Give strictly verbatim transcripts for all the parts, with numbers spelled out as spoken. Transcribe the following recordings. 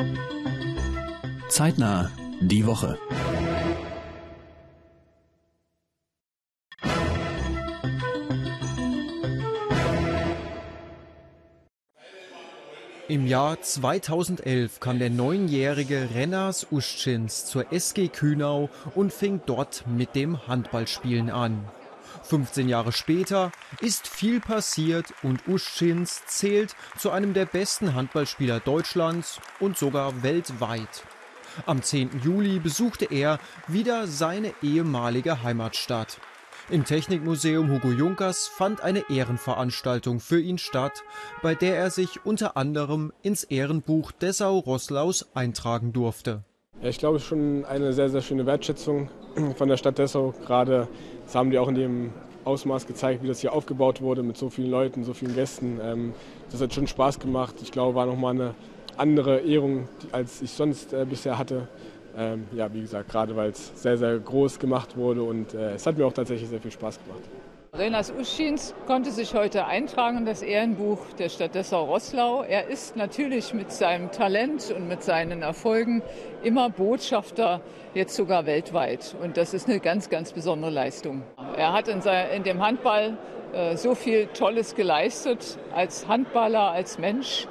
Zeitnah die Woche. Im Jahr zweitausendelf kam der neunjährige Renas Uščins zur S G Kühnau und fing dort mit dem Handballspielen an. fünfzehn Jahre später ist viel passiert und Uščins zählt zu einem der besten Handballspieler Deutschlands und sogar weltweit. Am zehnten Juli besuchte er wieder seine ehemalige Heimatstadt. Im Technikmuseum Hugo Junkers fand eine Ehrenveranstaltung für ihn statt, bei der er sich unter anderem ins Ehrenbuch Dessau-Roßlaus eintragen durfte. Ja, ich glaube, schon eine sehr, sehr schöne Wertschätzung von der Stadt Dessau. Gerade das haben die auch in dem Ausmaß gezeigt, wie das hier aufgebaut wurde mit so vielen Leuten, so vielen Gästen. Das hat schon Spaß gemacht. Ich glaube, war nochmal eine andere Ehrung, als ich sonst äh, bisher hatte. Ähm, ja, wie gesagt, gerade weil es sehr, sehr groß gemacht wurde und äh, es hat mir auch tatsächlich sehr viel Spaß gemacht. Renas Uščins konnte sich heute eintragen in das Ehrenbuch der Stadt Dessau-Roßlau. Er ist natürlich mit seinem Talent und mit seinen Erfolgen immer Botschafter, jetzt sogar weltweit. Und das ist eine ganz, ganz besondere Leistung. Er hat in, sein, in dem Handball äh, so viel Tolles geleistet, als Handballer, als Mensch.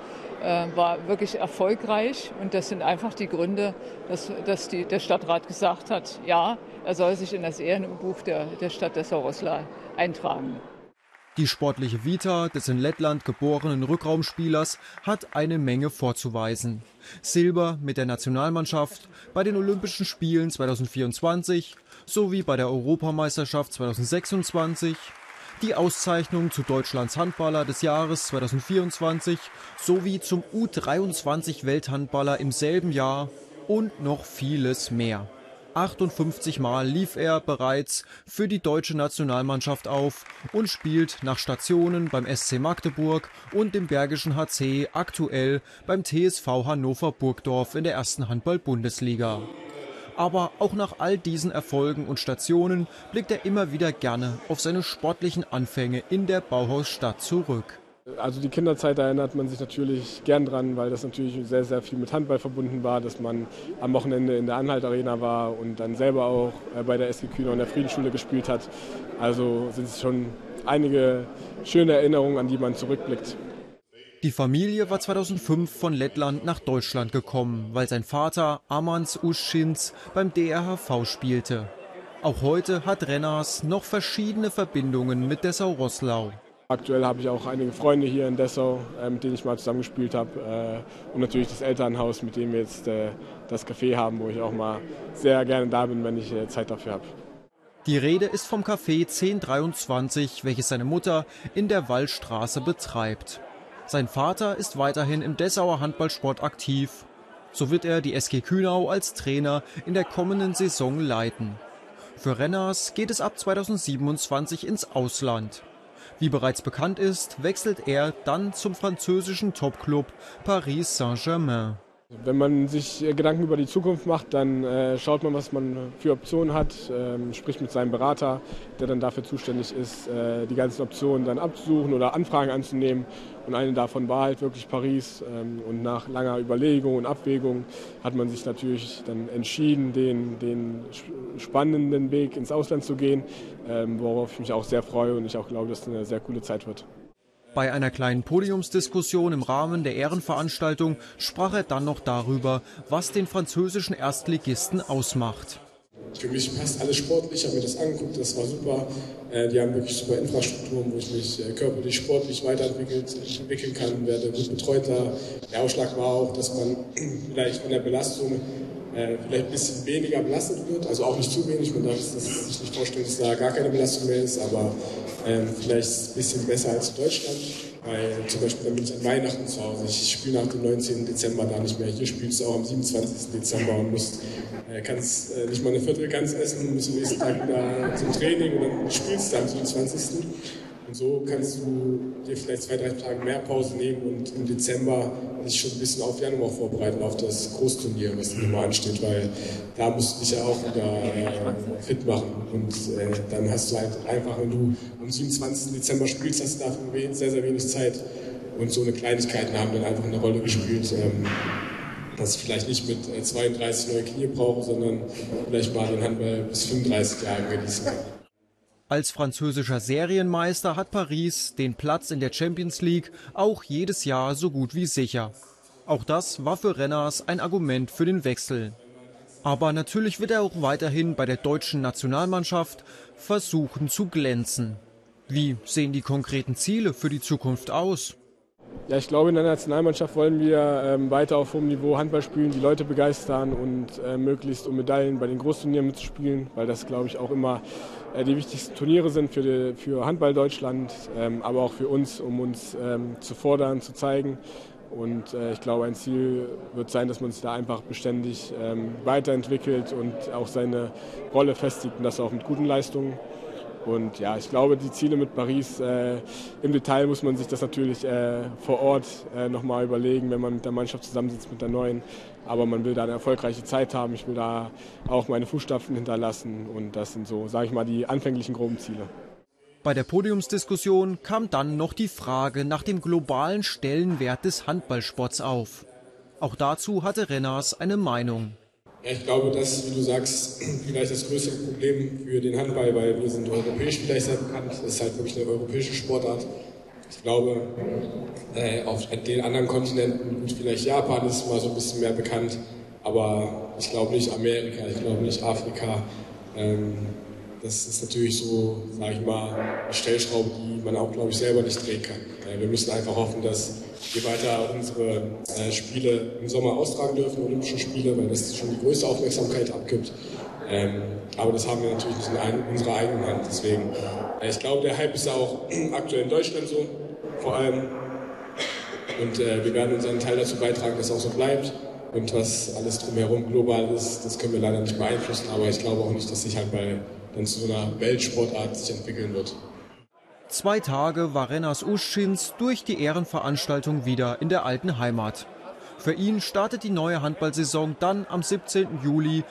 War wirklich erfolgreich und das sind einfach die Gründe, dass, dass die, der Stadtrat gesagt hat, ja, er soll sich in das Ehrenbuch der, der Stadt Dessau-Roßlau eintragen. Die sportliche Vita des in Lettland geborenen Rückraumspielers hat eine Menge vorzuweisen. Silber mit der Nationalmannschaft bei den Olympischen Spielen zweitausendvierundzwanzig sowie bei der Europameisterschaft zweitausendsechsundzwanzig, die Auszeichnung zu Deutschlands Handballer des Jahres zweitausendvierundzwanzig sowie zum U dreiundzwanzig Welthandballer im selben Jahr und noch vieles mehr. achtundfünfzig Mal lief er bereits für die deutsche Nationalmannschaft auf und spielt nach Stationen beim S C Magdeburg und dem Bergischen H C aktuell beim T S V Hannover Burgdorf in der ersten Handball-Bundesliga. Aber auch nach all diesen Erfolgen und Stationen blickt er immer wieder gerne auf seine sportlichen Anfänge in der Bauhausstadt zurück. Also die Kinderzeit, da erinnert man sich natürlich gern dran, weil das natürlich sehr, sehr viel mit Handball verbunden war, dass man am Wochenende in der Anhalt-Arena war und dann selber auch bei der S G Kühnau in der Friedensschule gespielt hat. Also sind es schon einige schöne Erinnerungen, an die man zurückblickt. Die Familie war zweitausendfünf von Lettland nach Deutschland gekommen, weil sein Vater Amans Uščins beim D R H V spielte. Auch heute hat Renas noch verschiedene Verbindungen mit Dessau-Roßlau. Aktuell habe ich auch einige Freunde hier in Dessau, mit denen ich mal zusammengespielt habe. Und natürlich das Elternhaus, mit dem wir jetzt das Café haben, wo ich auch mal sehr gerne da bin, wenn ich Zeit dafür habe. Die Rede ist vom Café zehn dreiundzwanzig, welches seine Mutter in der Wallstraße betreibt. Sein Vater ist weiterhin im Dessauer Handballsport aktiv. So wird er die S G Kühnau als Trainer in der kommenden Saison leiten. Für Renas geht es ab zweitausendsiebenundzwanzig ins Ausland. Wie bereits bekannt ist, wechselt er dann zum französischen Topclub Paris Saint-Germain. Wenn man sich Gedanken über die Zukunft macht, dann äh, schaut man, was man für Optionen hat, ähm, spricht mit seinem Berater, der dann dafür zuständig ist, äh, die ganzen Optionen dann abzusuchen oder Anfragen anzunehmen. Und eine davon war halt wirklich Paris. Ähm, und nach langer Überlegung und Abwägung hat man sich natürlich dann entschieden, den, den spannenden Weg ins Ausland zu gehen, ähm, worauf ich mich auch sehr freue und ich auch glaube, dass es eine sehr coole Zeit wird. Bei einer kleinen Podiumsdiskussion im Rahmen der Ehrenveranstaltung sprach er dann noch darüber, was den französischen Erstligisten ausmacht. Für mich passt alles sportlich, ich habe mir das angeguckt, das war super. Die haben wirklich super Infrastrukturen, wo ich mich körperlich, sportlich weiterentwickeln kann, werde gut betreut da. Der Ausschlag war auch, dass man vielleicht von der Belastung vielleicht ein bisschen weniger belastet wird, also auch nicht zu wenig. Man darf sich nicht vorstellen, dass da gar keine Belastung mehr ist, aber ähm, vielleicht ein bisschen besser als in Deutschland. Weil zum Beispiel dann bin ich an Weihnachten zu Hause. Ich spiele nach dem neunzehnten Dezember da nicht mehr. Hier spielst du auch am siebenundzwanzigsten Dezember und musst, äh, kannst äh, nicht mal eine Viertelgans essen und musst am nächsten Tag wieder zum Training und dann spielst du am siebenundzwanzigsten Und so kannst du dir vielleicht zwei, drei Tage mehr Pause nehmen und im Dezember dich schon ein bisschen auf Januar vorbereiten, auf das Großturnier, was immer ansteht, weil da musst du dich ja auch wieder äh, fit machen. Und äh, dann hast du halt einfach, wenn du am siebenundzwanzigsten Dezember spielst, hast du dafür sehr, sehr wenig Zeit. Und so eine Kleinigkeiten haben dann einfach eine Rolle gespielt. Ähm, dass ich vielleicht nicht mit zweiunddreißig neue Knie brauche, sondern vielleicht mal den Handball bis fünfunddreißig Jahren genießen kann. Als französischer Serienmeister hat Paris den Platz in der Champions League auch jedes Jahr so gut wie sicher. Auch das war für Renners ein Argument für den Wechsel. Aber natürlich wird er auch weiterhin bei der deutschen Nationalmannschaft versuchen zu glänzen. Wie sehen die konkreten Ziele für die Zukunft aus? Ja, ich glaube, in der Nationalmannschaft wollen wir ähm, weiter auf hohem Niveau Handball spielen, die Leute begeistern und äh, möglichst um Medaillen bei den Großturnieren mitzuspielen, weil das, glaube ich, auch immer äh, die wichtigsten Turniere sind für, die, für Handball Deutschland, ähm, aber auch für uns, um uns ähm, zu fordern, zu zeigen. Und äh, ich glaube, ein Ziel wird sein, dass man sich da einfach beständig ähm, weiterentwickelt und auch seine Rolle festigt und das auch mit guten Leistungen. Und ja, ich glaube, die Ziele mit Paris, äh, im Detail muss man sich das natürlich äh, vor Ort äh, nochmal überlegen, wenn man mit der Mannschaft zusammensitzt, mit der neuen. Aber man will da eine erfolgreiche Zeit haben, ich will da auch meine Fußstapfen hinterlassen und das sind so, sage ich mal, die anfänglichen groben Ziele. Bei der Podiumsdiskussion kam dann noch die Frage nach dem globalen Stellenwert des Handballsports auf. Auch dazu hatte Renners eine Meinung. Ja, ich glaube, das, wie du sagst, vielleicht das größere Problem für den Handball, weil wir sind europäisch vielleicht sehr bekannt. Das ist halt wirklich eine europäische Sportart. Ich glaube, äh, auf den anderen Kontinenten, gut, vielleicht Japan ist mal so ein bisschen mehr bekannt, aber ich glaube nicht Amerika, ich glaube nicht Afrika. Ähm, das ist natürlich so, sage ich mal, eine Stellschraube, die man auch, glaube ich, selber nicht drehen kann. Äh, wir müssen einfach hoffen, dass wir weiter unsere äh, Spiele im Sommer austragen dürfen, Olympische Spiele, weil das schon die größte Aufmerksamkeit abgibt. Ähm, aber das haben wir natürlich nicht in unserer eigenen Hand. Deswegen, äh, ich glaube, der Hype ist auch aktuell in Deutschland so, vor allem. Und äh, wir werden unseren Teil dazu beitragen, dass es auch so bleibt. Und was alles drumherum global ist, das können wir leider nicht beeinflussen. Aber ich glaube auch nicht, dass sich Handball dann zu so einer Weltsportart sich entwickeln wird. Zwei Tage war Renners Uschins durch die Ehrenveranstaltung wieder in der alten Heimat. Für ihn startet die neue Handballsaison dann am siebzehnten Juli